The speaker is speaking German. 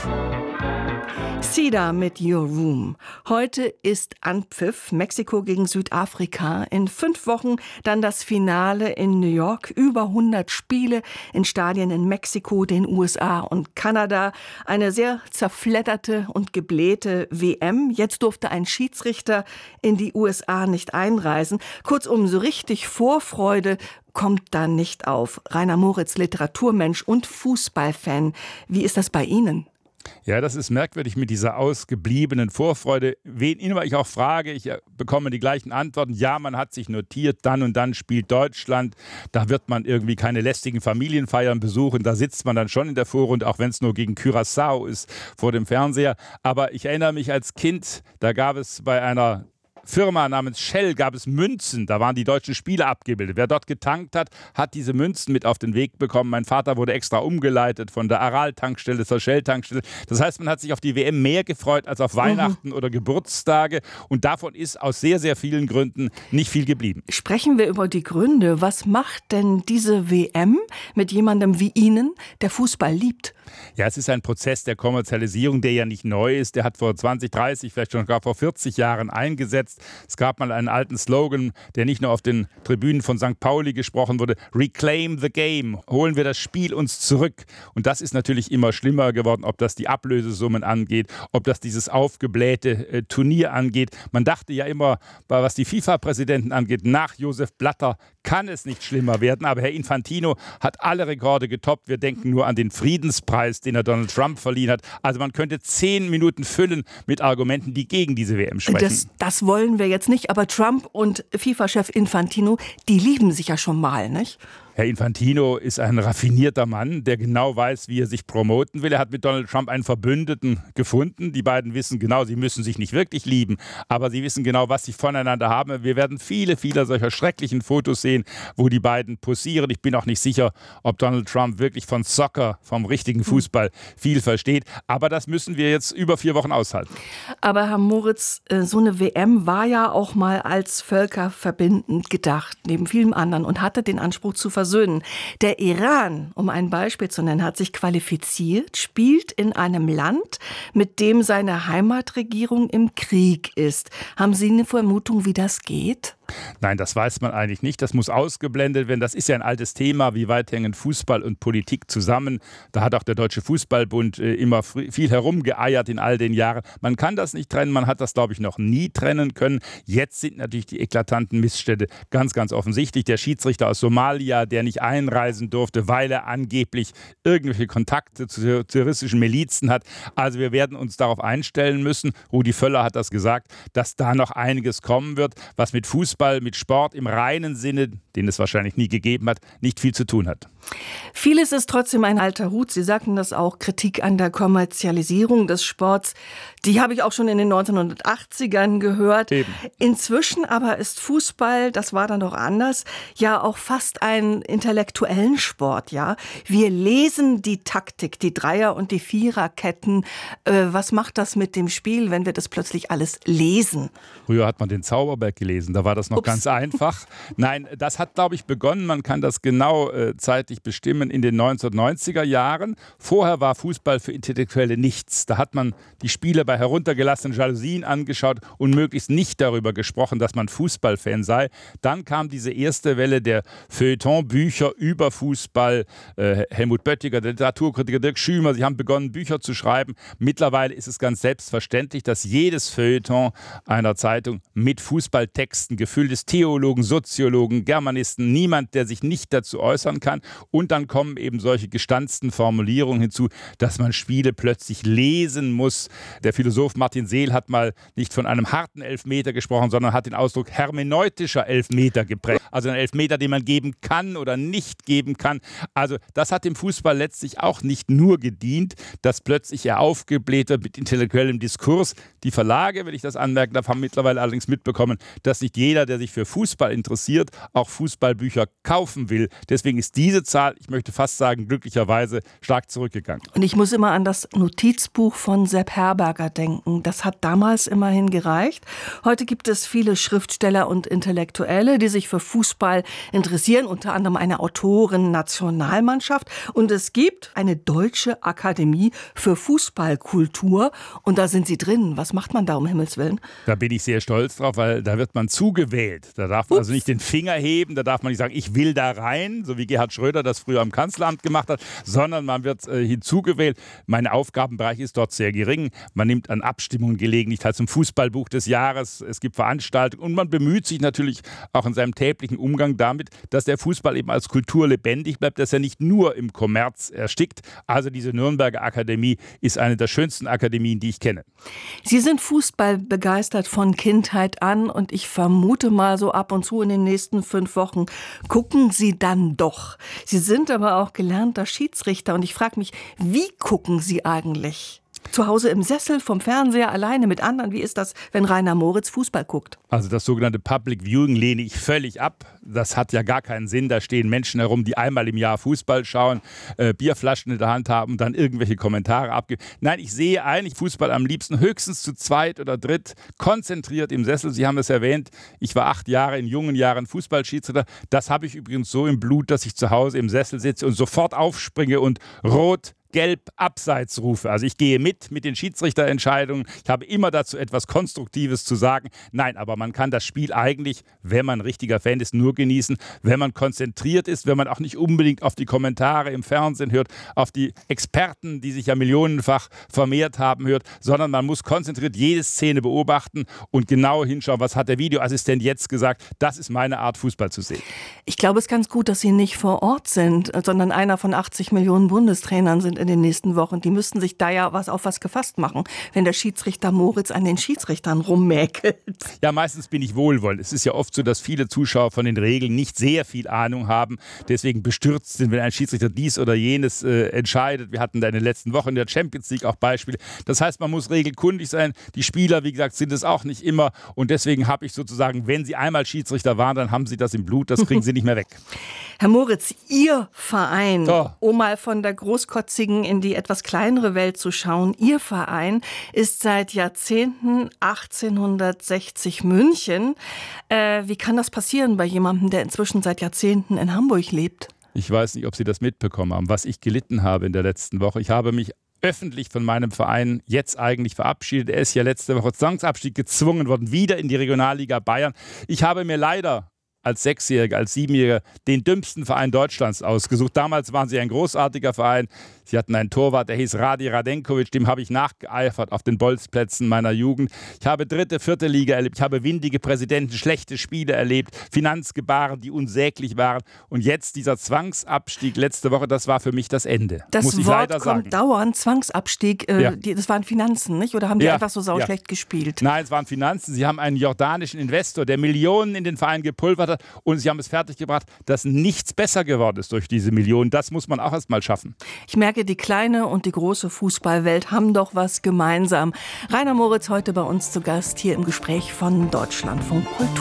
Sida mit Your Room. Heute ist Anpfiff, Mexiko gegen Südafrika. In 5 Wochen dann das Finale in New York. Über 100 Spiele in Stadien in Mexiko, den USA und Kanada. Eine sehr zerfledderte und geblähte WM. Jetzt durfte ein Schiedsrichter in die USA nicht einreisen. Kurzum, so richtig Vorfreude kommt da nicht auf. Rainer Moritz, Literaturmensch und Fußballfan. Wie ist das bei Ihnen? Ja, das ist merkwürdig mit dieser ausgebliebenen Vorfreude. Wen immer ich auch frage, ich bekomme die gleichen Antworten. Ja, man hat sich notiert, dann und dann spielt Deutschland. Da wird man irgendwie keine lästigen Familienfeiern besuchen. Da sitzt man dann schon in der Vorrunde, auch wenn es nur gegen Curaçao ist, vor dem Fernseher. Aber ich erinnere mich als Kind, da gab es bei einer Firma namens Shell gab es Münzen, da waren die deutschen Spiele abgebildet. Wer dort getankt hat, hat diese Münzen mit auf den Weg bekommen. Mein Vater wurde extra umgeleitet von der Aral-Tankstelle zur Shell-Tankstelle. Das heißt, man hat sich auf die WM mehr gefreut als auf Weihnachten oder Geburtstage. Und davon ist aus sehr, sehr vielen Gründen nicht viel geblieben. Sprechen wir über die Gründe. Was macht denn diese WM mit jemandem wie Ihnen, der Fußball liebt? Ja, es ist ein Prozess der Kommerzialisierung, der ja nicht neu ist. Der hat vor 20, 30, vielleicht schon gar vor 40 Jahren eingesetzt. Es gab mal einen alten Slogan, der nicht nur auf den Tribünen von St. Pauli gesprochen wurde: Reclaim the game, holen wir das Spiel uns zurück. Und das ist natürlich immer schlimmer geworden, ob das die Ablösesummen angeht, ob das dieses aufgeblähte Turnier angeht. Man dachte ja immer, was die FIFA-Präsidenten angeht, nach Josef Blatter kann es nicht schlimmer werden. Aber Herr Infantino hat alle Rekorde getoppt. Wir denken nur an den Friedenspreis, den er Donald Trump verliehen hat. Also man könnte 10 Minuten füllen mit Argumenten, die gegen diese WM sprechen. Das wollen wir jetzt nicht, aber Trump und FIFA-Chef Infantino, die lieben sich ja schon mal, nicht? Herr Infantino ist ein raffinierter Mann, der genau weiß, wie er sich promoten will. Er hat mit Donald Trump einen Verbündeten gefunden. Die beiden wissen genau, sie müssen sich nicht wirklich lieben, aber sie wissen genau, was sie voneinander haben. Wir werden viele solcher schrecklichen Fotos sehen, wo die beiden posieren. Ich bin auch nicht sicher, ob Donald Trump wirklich von Soccer, vom richtigen Fußball, viel versteht. Aber das müssen wir jetzt über 4 Wochen aushalten. Aber Herr Moritz, so eine WM war ja auch mal als völkerverbindend gedacht, neben vielem anderen, und hatte den Anspruch zu versöhnen. Der Iran, um ein Beispiel zu nennen, hat sich qualifiziert, spielt in einem Land, mit dem seine Heimatregierung im Krieg ist. Haben Sie eine Vermutung, wie das geht? Nein, das weiß man eigentlich nicht. Das muss ausgeblendet werden. Das ist ja ein altes Thema. Wie weit hängen Fußball und Politik zusammen? Da hat auch der Deutsche Fußballbund immer viel herumgeeiert in all den Jahren. Man kann das nicht trennen. Man hat das, glaube ich, noch nie trennen können. Jetzt sind natürlich die eklatanten Missstände ganz, ganz offensichtlich. Der Schiedsrichter aus Somalia, der nicht einreisen durfte, weil er angeblich irgendwelche Kontakte zu terroristischen Milizen hat. Also wir werden uns darauf einstellen müssen, Rudi Völler hat das gesagt, dass da noch einiges kommen wird, was mit Fußball, mit Sport im reinen Sinne, den es wahrscheinlich nie gegeben hat, nicht viel zu tun hat. Vieles ist trotzdem ein alter Hut. Sie sagten das auch, Kritik an der Kommerzialisierung des Sports. Die habe ich auch schon in den 1980ern gehört. Eben. Inzwischen aber ist Fußball, das war dann doch anders, ja auch fast ein intellektuellen Sport. Ja, wir lesen die Taktik, die Dreier- und die Viererketten. Was macht das mit dem Spiel, wenn wir das plötzlich alles lesen? Früher hat man den Zauberberg gelesen, da war das noch ganz einfach. Nein, das hat, glaube ich, begonnen, man kann das genau zeitlich bestimmen, in den 1990er Jahren. Vorher war Fußball für Intellektuelle nichts. Da hat man die Spiele bei heruntergelassenen Jalousien angeschaut und möglichst nicht darüber gesprochen, dass man Fußballfan sei. Dann kam diese erste Welle der Feuilleton-Bücher über Fußball. Helmut Böttiger, der Literaturkritiker Dirk Schümer, sie haben begonnen, Bücher zu schreiben. Mittlerweile ist es ganz selbstverständlich, dass jedes Feuilleton einer Zeitung mit Fußballtexten gefüllt ist. Theologen, Soziologen, Germanisten, niemand, der sich nicht dazu äußern kann. Und dann kommen eben solche gestanzten Formulierungen hinzu, dass man Spiele plötzlich lesen muss. Der Philosoph Martin Seel hat mal nicht von einem harten Elfmeter gesprochen, sondern hat den Ausdruck hermeneutischer Elfmeter geprägt. Also ein Elfmeter, den man geben kann oder nicht geben kann. Also das hat dem Fußball letztlich auch nicht nur gedient, dass plötzlich er aufgebläht wird mit intellektuellem Diskurs. Die Verlage, wenn ich das anmerken darf, haben mittlerweile allerdings mitbekommen, dass nicht jeder, der sich für Fußball interessiert, auch Fußballbücher kaufen will. Deswegen ist diese Zahl, ich möchte fast sagen, glücklicherweise stark zurückgegangen. Und ich muss immer an das Notizbuch von Sepp Herberger denken. Das hat damals immerhin gereicht. Heute gibt es viele Schriftsteller und Intellektuelle, die sich für Fußball interessieren, unter anderem eine Autoren-Nationalmannschaft. Und es gibt eine deutsche Akademie für Fußballkultur. Und da sind Sie drin. Was macht man da um Himmels Willen? Da bin ich sehr stolz drauf, weil da wird man zugewählt. Da darf man also nicht den Finger heben, da darf man nicht sagen, ich will da rein, so wie Gerhard Schröder das früher am Kanzleramt gemacht hat, sondern man wird hinzugewählt. Mein Aufgabenbereich ist dort sehr gering. Man nimmt an Abstimmungen gelegentlich teil zum Fußballbuch des Jahres. Es gibt Veranstaltungen und man bemüht sich natürlich auch in seinem täglichen Umgang damit, dass der Fußball eben als Kultur lebendig bleibt, dass er nicht nur im Kommerz erstickt. Also diese Nürnberger Akademie ist eine der schönsten Akademien, die ich kenne. Sie sind Fußball begeistert von Kindheit an und ich vermute mal so ab und zu in den nächsten 5 Wochen gucken Sie dann doch. Sie sind aber auch gelernter Schiedsrichter und ich frage mich, wie gucken Sie eigentlich? Zu Hause im Sessel, vom Fernseher, alleine mit anderen? Wie ist das, wenn Rainer Moritz Fußball guckt? Also das sogenannte Public Viewing lehne ich völlig ab. Das hat ja gar keinen Sinn. Da stehen Menschen herum, die einmal im Jahr Fußball schauen, Bierflaschen in der Hand haben und dann irgendwelche Kommentare abgeben. Nein, ich sehe eigentlich Fußball am liebsten höchstens zu zweit oder dritt, konzentriert im Sessel. Sie haben es erwähnt, ich war 8 Jahre in jungen Jahren Fußballschiedsrichter. Das habe ich übrigens so im Blut, dass ich zu Hause im Sessel sitze und sofort aufspringe und rot, gelb, abseits rufe. Also ich gehe mit den Schiedsrichterentscheidungen. Ich habe immer dazu etwas Konstruktives zu sagen. Nein, aber man kann das Spiel eigentlich, wenn man ein richtiger Fan ist, nur genießen, wenn man konzentriert ist, wenn man auch nicht unbedingt auf die Kommentare im Fernsehen hört, auf die Experten, die sich ja millionenfach vermehrt haben, hört, sondern man muss konzentriert jede Szene beobachten und genau hinschauen, was hat der Videoassistent jetzt gesagt. Das ist meine Art, Fußball zu sehen. Ich glaube, es ist ganz gut, dass Sie nicht vor Ort sind, sondern einer von 80 Millionen Bundestrainern sind in den nächsten Wochen. Die müssten sich da ja auf was gefasst machen, wenn der Schiedsrichter Moritz an den Schiedsrichtern rummäkelt. Ja, meistens bin ich wohlwollend. Es ist ja oft so, dass viele Zuschauer von den Regeln nicht sehr viel Ahnung haben, deswegen bestürzt sind, wenn ein Schiedsrichter dies oder jenes entscheidet. Wir hatten da in den letzten Wochen in der Champions League auch Beispiele. Das heißt, man muss regelkundig sein. Die Spieler, wie gesagt, sind es auch nicht immer. Und deswegen habe ich sozusagen, wenn sie einmal Schiedsrichter waren, dann haben sie das im Blut. Das kriegen sie nicht mehr weg. Herr Moritz, Ihr Verein, um mal von der großkotzigen in die etwas kleinere Welt zu schauen, Ihr Verein ist seit Jahrzehnten 1860 München. Wie kann das passieren bei jemandem, der inzwischen seit Jahrzehnten in Hamburg lebt? Ich weiß nicht, ob Sie das mitbekommen haben, was ich gelitten habe in der letzten Woche. Ich habe mich öffentlich von meinem Verein jetzt eigentlich verabschiedet. Er ist ja letzte Woche Zwangsabstieg gezwungen worden, wieder in die Regionalliga Bayern. Ich habe mir leider als 6-Jähriger, als 7-Jähriger den dümmsten Verein Deutschlands ausgesucht. Damals waren sie ein großartiger Verein. Sie hatten einen Torwart, der hieß Radi Radenkovic, dem habe ich nachgeeifert auf den Bolzplätzen meiner Jugend. Ich habe 3., 4. Liga erlebt, ich habe windige Präsidenten, schlechte Spiele erlebt, Finanzgebaren, die unsäglich waren. Und jetzt dieser Zwangsabstieg letzte Woche, das war für mich das Ende. Das muss ich Wort leider sagen. kommt dauernd, Zwangsabstieg, das waren Finanzen, nicht? Oder haben die einfach so sauschlecht gespielt? Nein, es waren Finanzen. Sie haben einen jordanischen Investor, der Millionen in den Verein gepulvert hat und sie haben es fertiggebracht, dass nichts besser geworden ist durch diese Millionen. Das muss man auch erst mal schaffen. Ich merke, die kleine und die große Fußballwelt haben doch was gemeinsam. Rainer Moritz heute bei uns zu Gast hier im Gespräch von Deutschlandfunk Kultur.